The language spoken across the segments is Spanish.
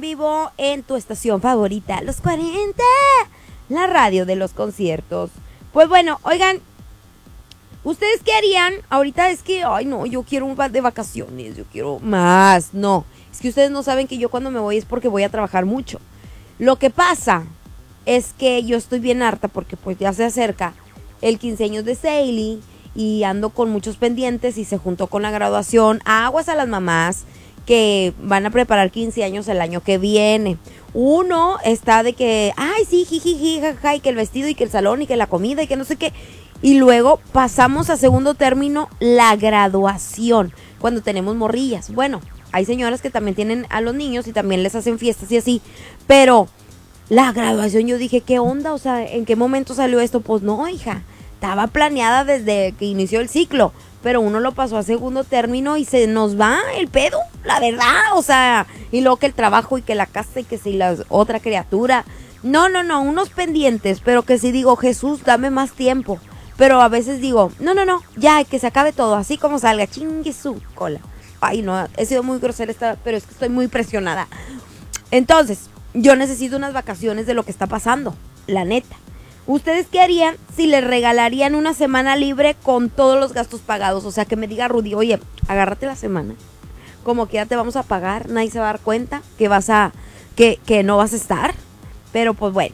vivo en tu estación favorita, Los 40, la radio de los conciertos. Pues bueno, oigan, ¿ustedes qué harían? Ahorita es que, ay no, yo quiero un par de vacaciones, yo quiero más. No, es que ustedes no saben que yo cuando me voy es porque voy a trabajar mucho. Lo que pasa es que yo estoy bien harta porque pues ya se acerca el 15 años de Sailey y ando con muchos pendientes y se juntó con la graduación. Aguas a las mamás que van a preparar 15 años el año que viene. Uno está de que, ay sí, jiji, jaja, y que el vestido y que el salón y que la comida y que no sé qué. Y luego pasamos a segundo término la graduación, cuando tenemos morrillas. Bueno, hay señoras que también tienen a los niños y también les hacen fiestas y así, pero la graduación yo dije, ¿qué onda? O sea, ¿en qué momento salió esto? Pues no, hija, estaba planeada desde que inició el ciclo, pero uno lo pasó a segundo término y se nos va el pedo, la verdad, o sea, y luego que el trabajo y que la casa y que si la otra criatura. No, unos pendientes, pero que si digo, Jesús, dame más tiempo. Pero a veces digo, no, ya, que se acabe todo, así como salga, chingue su cola. Ay, no, he sido muy grosera pero es que estoy muy presionada. Entonces, yo necesito unas vacaciones de lo que está pasando, la neta. ¿Ustedes qué harían si les regalarían una semana libre con todos los gastos pagados? O sea, que me diga Rudy, oye, agárrate la semana, como que ya te vamos a pagar, nadie se va a dar cuenta que no vas a estar. Pero pues bueno,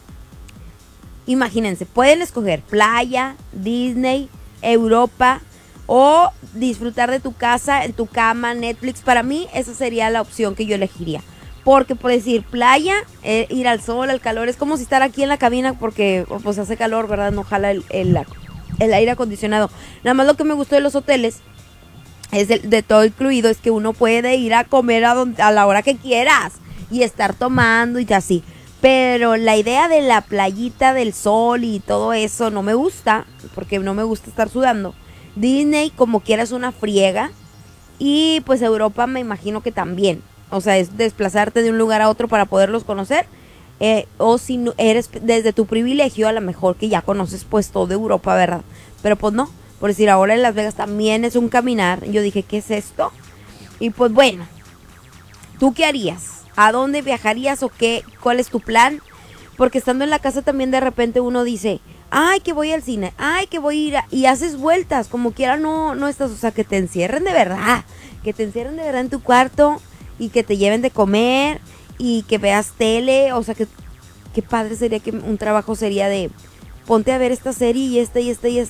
imagínense, pueden escoger playa, Disney, Europa o disfrutar de tu casa, en tu cama, Netflix. Para mí esa sería la opción que yo elegiría. Porque por decir playa, ir al sol, al calor, es como si estar aquí en la cabina porque pues hace calor, ¿verdad? No jala el aire acondicionado. Nada más lo que me gustó de los hoteles es de todo incluido, es que uno puede ir a comer a la hora que quieras y estar tomando y así. Pero la idea de la playita del sol y todo eso no me gusta, porque no me gusta estar sudando. Disney como quiera es una friega y pues Europa me imagino que también. O sea, es desplazarte de un lugar a otro para poderlos conocer. O si no, eres desde tu privilegio, a lo mejor que ya conoces pues toda Europa, ¿verdad? Pero pues no, por decir, ahora en Las Vegas también es un caminar. Yo dije, ¿qué es esto? Y pues bueno, ¿tú qué harías? ¿A dónde viajarías o qué? ¿Cuál es tu plan? Porque estando en la casa también de repente uno dice, ay, que voy al cine, ay, que voy a ir y haces vueltas, como quiera no estás, o sea, que te encierren de verdad, en tu cuarto y que te lleven de comer y que veas tele. O sea, que qué padre sería que un trabajo sería de ponte a ver esta serie y esta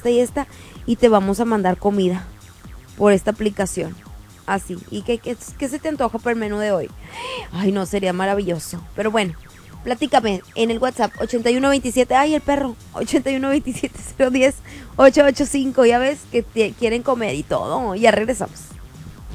y te vamos a mandar comida por esta aplicación. Así. ¿Y qué se te antoja para el menú de hoy? Ay, no, sería maravilloso. Pero bueno, platícame en el WhatsApp 8127, ay, el perro, 8127-010-885. Ya ves que quieren comer y todo. Ya regresamos.